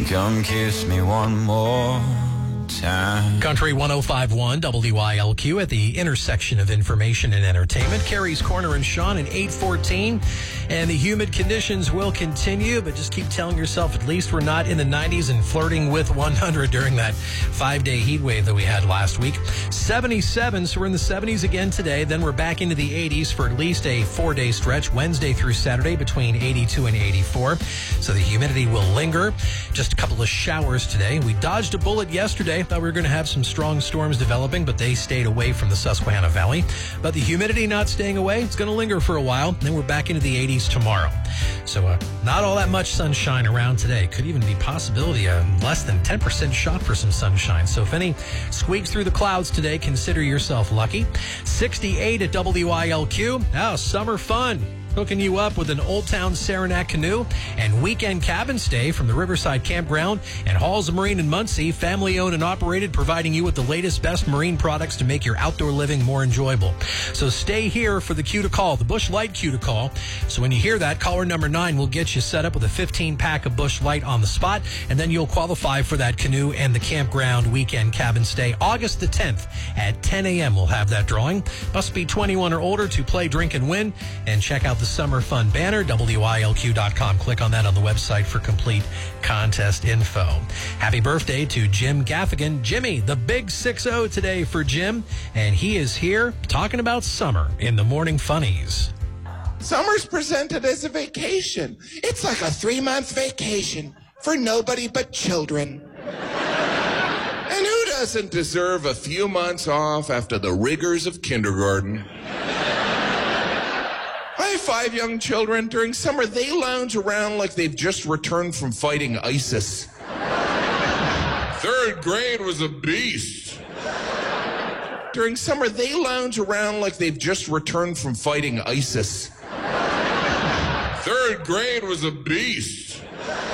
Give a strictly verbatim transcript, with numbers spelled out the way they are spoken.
Come kiss me one more time. Country one oh five point one W I L Q at the intersection of information and entertainment. Carrie's Corner and Sean at eight fourteen. And the humid conditions will continue, but just keep telling yourself at least we're not in the nineties and flirting with one hundred during that five-day heat wave that we had last week. seventy-seven, so we're in the seventies again today. Then we're back into the eighties for at least a four-day stretch, Wednesday through Saturday, between eighty-two and eighty-four. So the humidity will linger. Just a couple of showers today. We dodged a bullet yesterday. Thought we were going to have some strong storms developing, but they stayed away from the Susquehanna Valley. But the humidity not staying away. It's going to linger for a while. Then we're back into the eighties tomorrow. So uh, not all that much sunshine around today. Could even be possibility a less than ten percent shot for some sunshine. So if any squeaks through the clouds today, consider yourself lucky. sixty-eight at W I L Q. Now, summer fun. Hooking you up with an Old Town Saranac canoe and weekend cabin stay from the Riverside Campground and Halls Marine in Muncie, family owned and operated, providing you with the latest, best marine products to make your outdoor living more enjoyable. So stay here for the cue to call, the Busch Light cue to call. So when you hear that, caller number nine will get you set up with a fifteen pack of Busch Light on the spot, and then you'll qualify for that canoe and the campground weekend cabin stay. August the tenth at ten a.m. we'll have that drawing. Must be twenty-one or older to play, drink, and win. And check out the Summer Fun banner, W I L Q dot com. Click on that on the website for complete contest info. Happy birthday to Jim Gaffigan. Jimmy, the big six oh today for Jim, and he is here talking about summer in the Morning Funnies. Summer's presented as a vacation. It's like a three-month vacation for nobody but children. And who doesn't deserve a few months off after the rigors of kindergarten? I have five young children. During summer, they lounge around like they've just returned from fighting ISIS. Third grade was a beast. During summer, they lounge around like they've just returned from fighting ISIS. Third grade was a beast.